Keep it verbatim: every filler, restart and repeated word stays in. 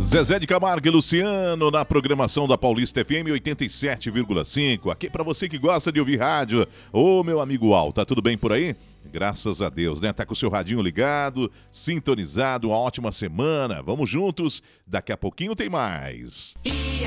Zezé de Camargo e Luciano na programação da Paulista F M oitenta e sete vírgula cinco. Aqui pra você que gosta de ouvir rádio. Ô, meu amigo Al, tá tudo bem por aí? Graças a Deus, né? Tá com o seu radinho ligado, sintonizado, uma ótima semana. Vamos juntos, daqui a pouquinho tem mais.